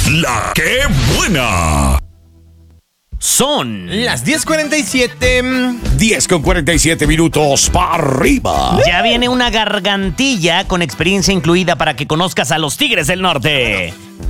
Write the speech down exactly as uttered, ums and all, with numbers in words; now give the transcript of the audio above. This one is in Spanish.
La que buena. Son las diez cuarenta y siete. diez con cuarenta y siete minutos para arriba. Ya viene una gargantilla con experiencia incluida para que conozcas a los Tigres del Norte.